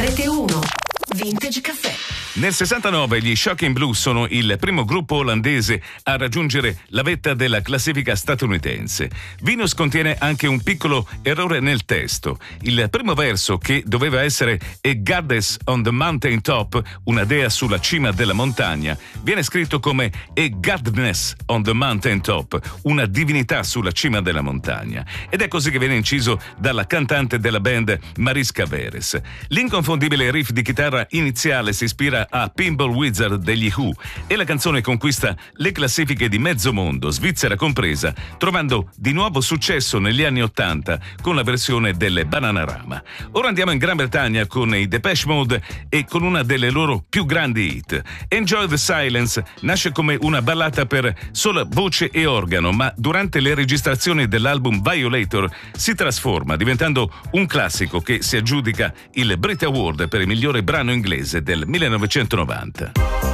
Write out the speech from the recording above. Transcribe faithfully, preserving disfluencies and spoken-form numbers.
Rete uno, Vintage Caffè. Nel sessantanove gli Shocking Blue sono il primo gruppo olandese a raggiungere la vetta della classifica statunitense. Venus contiene anche un piccolo errore nel testo. Il primo verso, che doveva essere A Goddess on the Mountain Top, una dea sulla cima della montagna, viene scritto come A Godness on the Mountain Top, una divinità sulla cima della montagna. Ed è così che viene inciso dalla cantante della band Mariska Veres. L'inconfondibile riff di chitarra iniziale si ispira a Pinball Wizard degli Who e la canzone conquista le classifiche di mezzo mondo, Svizzera compresa, trovando di nuovo successo negli anni ottanta con la versione delle Bananarama. Ora andiamo in Gran Bretagna con i Depeche Mode e con una delle loro più grandi hit. Enjoy the Silence nasce come una ballata per sola voce e organo, ma durante le registrazioni dell'album Violator si trasforma, diventando un classico che si aggiudica il Brit Award per il migliore brano inglese del millenovecentonovanta.